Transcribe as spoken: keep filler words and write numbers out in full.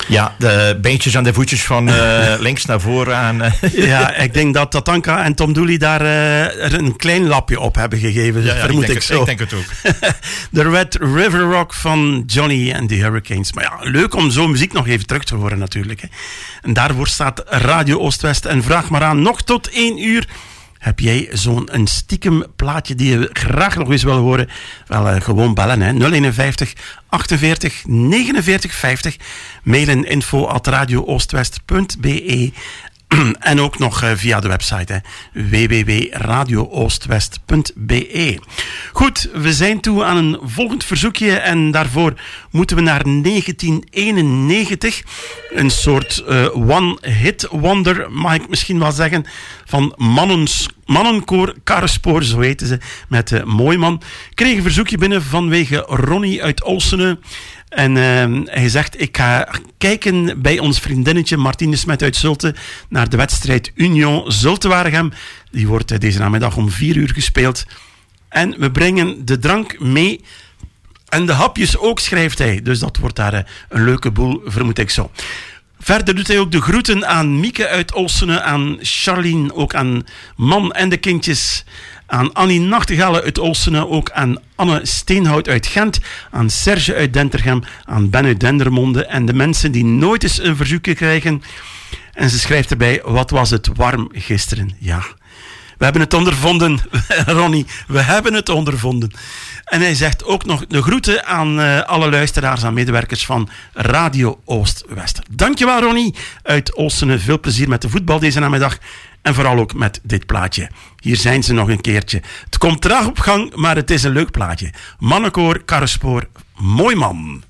Ja, de beentjes en de voetjes van uh, links naar voren. En, uh. Ja, ik denk dat Tatanka en Tom Dooley daar uh, er een klein lapje op hebben gegeven. Ja, ja, vermoed ik, denk ik het, zo. Ik denk het ook. De Red River Rock van Johnny and the Hurricanes. Maar ja, leuk om zo'n muziek nog even terug te horen natuurlijk. Hè. En daarvoor staat Radio Oost-West. En vraag maar aan, nog tot één uur... Heb jij zo'n een stiekem plaatje die je graag nog eens wil horen? Wel, uh, gewoon bellen, hè. nul eenenvijftig achtenveertig negenenveertig vijftig. Mailen info at radio oostwest punt b e. En ook nog uh, via de website, hè. w w w punt radio oostwest punt b e. Goed, we zijn toe aan een volgend verzoekje en daarvoor moeten we naar negentien eenennegentig. Een soort uh, one-hit wonder, mag ik misschien wel zeggen, van mannens, mannenkoor Karrespoor, zo heten ze, met uh, Mooi Man. Ik kreeg een verzoekje binnen vanwege Ronnie uit Olsene. En uh, hij zegt, ik ga kijken bij ons vriendinnetje Martine de Smet uit Zulte naar de wedstrijd Union Zulte-Waregem. Die wordt uh, deze namiddag om vier uur gespeeld. En we brengen de drank mee en de hapjes ook, schrijft hij. Dus dat wordt daar uh, een leuke boel, vermoed ik zo. Verder doet hij ook de groeten aan Mieke uit Olsene, aan Charlene, ook aan Man en de kindjes, aan Annie Nachtegalle uit Olsene, ook aan Anne Steenhout uit Gent, aan Serge uit Dentergem, aan Ben uit Dendermonde en de mensen die nooit eens een verzoekje krijgen. En ze schrijft erbij, wat was het warm gisteren. Ja, we hebben het ondervonden, Ronnie, we hebben het ondervonden. En hij zegt ook nog de groeten aan uh, alle luisteraars en medewerkers van Radio Oost-West. Dankjewel, Ronnie uit Olsene. Veel plezier met de voetbal deze namiddag. En vooral ook met dit plaatje. Hier zijn ze nog een keertje. Het komt traag op gang, maar het is een leuk plaatje. Mannenkoor, Karrespoor, Mooi Man.